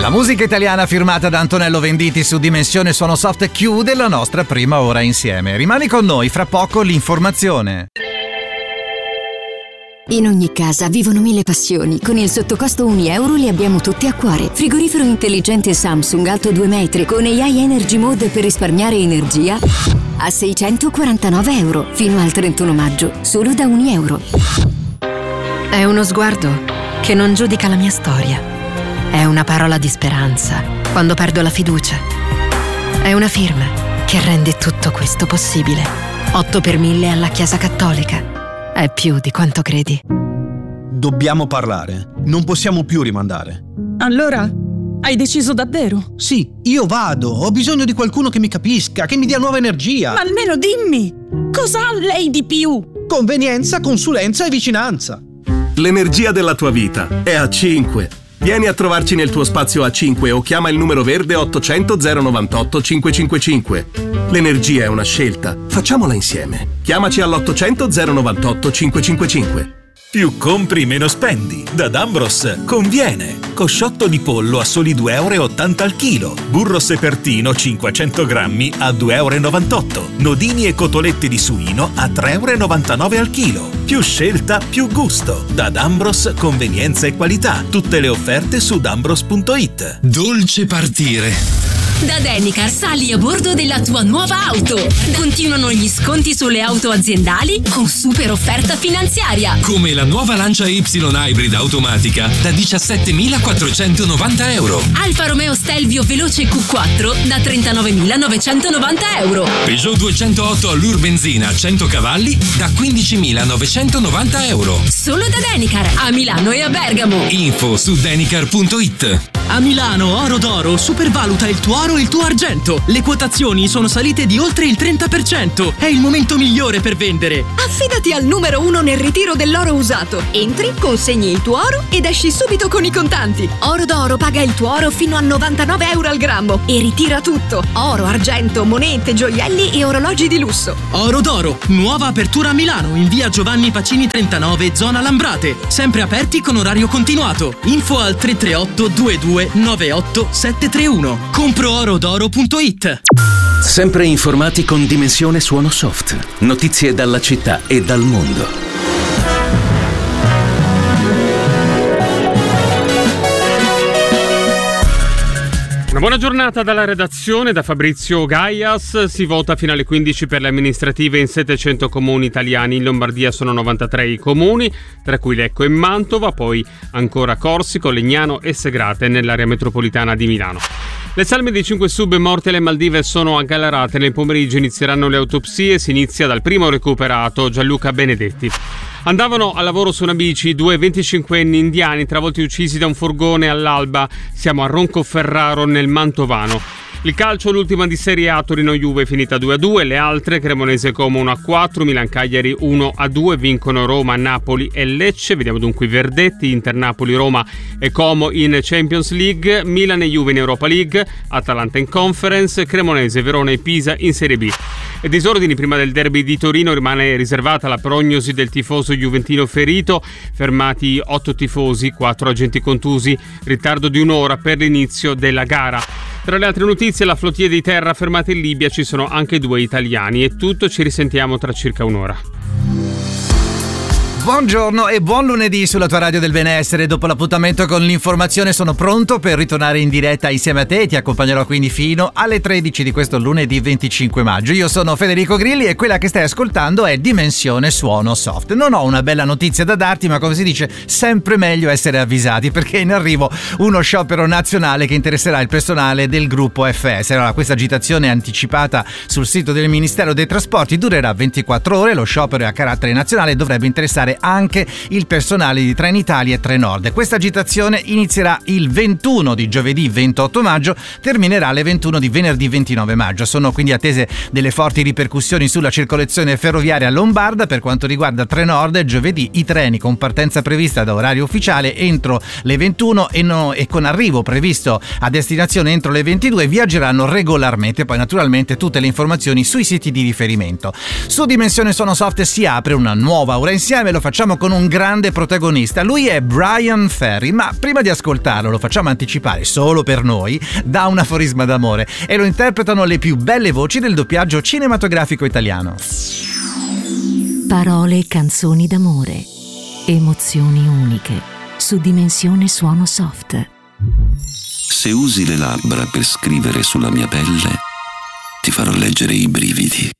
La musica italiana firmata da Antonello Venditti su Dimensione Suono Soft chiude la nostra prima ora insieme. Rimani con noi, fra poco l'informazione. In ogni casa vivono 1000 passioni. Con il sottocosto €1 le abbiamo tutte a cuore. Frigorifero intelligente Samsung alto 2 metri con AI Energy Mode per risparmiare energia a €649 fino al 31 maggio, solo da €1. È uno sguardo che non giudica la mia storia. È una parola di speranza quando perdo la fiducia. È una firma che rende tutto questo possibile. 8 per 1000 alla Chiesa Cattolica. È più di quanto credi. Dobbiamo parlare. Non possiamo più rimandare. Allora, hai deciso davvero? Sì, io vado. Ho bisogno di qualcuno che mi capisca, che mi dia nuova energia. Ma almeno dimmi, cosa ha lei di più? Convenienza, consulenza e vicinanza. L'energia della tua vita è A5. Vieni a trovarci nel tuo spazio A5 o chiama il numero verde 800 098 555. L'energia è una scelta, facciamola insieme. Chiamaci all'800 098 555. Più compri meno spendi. Da Dambros conviene. Cosciotto di pollo a soli €2,80 al chilo. Burro sepertino 500 grammi a €2,98. Nodini e cotolette di suino a €3,99 al chilo. Più scelta, più gusto. Da Dambros convenienza e qualità. Tutte le offerte su dambros.it. Dolce partire. Da Denicar sali a bordo della tua nuova auto. Continuano gli sconti sulle auto aziendali con super offerta finanziaria. Come la nuova Lancia Y Hybrid automatica da €17.490. Alfa Romeo Stelvio Veloce Q4 da €39.990. Peugeot 208 Allure benzina 100 cavalli da €15.990. Solo da Denicar a Milano e a Bergamo. Info su denicar.it. A Milano Oro d'Oro supervaluta il tuo oro e il tuo argento. Le quotazioni sono salite di oltre il 30%. È il momento migliore per vendere. Affidati al numero 1 nel ritiro dell'oro usato. Entri, consegni il tuo oro ed esci subito con i contanti. Oro d'Oro paga il tuo oro fino a €99 al grammo e ritira tutto. Oro, argento, monete, gioielli e orologi di lusso. Oro d'Oro, nuova apertura a Milano in via Giovanni Pacini 39, zona Lambrate. Sempre aperti con orario continuato. Info al 338 22 98 731. Comproorodoro.it. Sempre informati con Dimensione Suono Soft. Notizie dalla città e dal mondo. Una buona giornata dalla redazione, da Fabrizio Gaias. Si vota fino alle 15 per le amministrative in 700 comuni italiani. In Lombardia sono 93 i comuni, tra cui Lecco e Mantova, poi ancora Corsico, Legnano e Segrate nell'area metropolitana di Milano. Le salme dei 5 sub morti alle Maldive sono aggalarate. Nel pomeriggio inizieranno le autopsie. Si inizia dal primo recuperato, Gianluca Benedetti. Andavano a lavoro su una bici 2 25enni indiani travolti e uccisi da un furgone all'alba. Siamo a Roncoferraro nel Mantovano. Il calcio, l'ultima di Serie A, Torino-Juve finita 2-2, le altre Cremonese Como 1-4, Milan-Cagliari 1-2, vincono Roma, Napoli e Lecce. Vediamo dunque i verdetti: Inter, Napoli, Roma e Como in Champions League, Milan e Juve in Europa League, Atalanta in Conference, Cremonese, Verona e Pisa in Serie B. E disordini prima del derby di Torino, rimane riservata la prognosi del tifoso juventino ferito, fermati 8 tifosi, 4 agenti contusi, ritardo di un'ora per l'inizio della gara. Tra le altre notizie, la flottiglia di terra fermata in Libia, ci sono anche 2 italiani. È tutto, ci risentiamo tra circa un'ora. Buongiorno e buon lunedì sulla tua radio del benessere. Dopo l'appuntamento con l'informazione sono pronto per ritornare in diretta insieme a te. Ti accompagnerò quindi fino alle 13 di questo lunedì 25 maggio. Io sono Federico Grilli e quella che stai ascoltando è Dimensione Suono Soft. Non ho una bella notizia da darti, ma come si dice, sempre meglio essere avvisati, perché è in arrivo uno sciopero nazionale che interesserà il personale del gruppo FS. Allora, questa agitazione anticipata sul sito del Ministero dei Trasporti durerà 24 ore. Lo sciopero è a carattere nazionale e dovrebbe interessare anche il personale di Trenitalia e Trenord. Questa agitazione inizierà il 21 di giovedì 28 maggio, terminerà alle 21 di venerdì 29 maggio. Sono quindi attese delle forti ripercussioni sulla circolazione ferroviaria lombarda. Per quanto riguarda Trenord, giovedì i treni con partenza prevista da orario ufficiale entro le 21 e con arrivo previsto a destinazione entro le 22 viaggeranno regolarmente. Poi naturalmente tutte le informazioni sui siti di riferimento. Su Dimensione Suono Soft si apre una nuova ora insieme, lo facciamo con un grande protagonista. Lui è Bryan Ferry, ma prima di ascoltarlo lo facciamo anticipare solo per noi da un aforisma d'amore e lo interpretano le più belle voci del doppiaggio cinematografico italiano. Parole e canzoni d'amore, emozioni uniche, su Dimensione Suono Soft. Se usi le labbra per scrivere sulla mia pelle, ti farò leggere i brividi.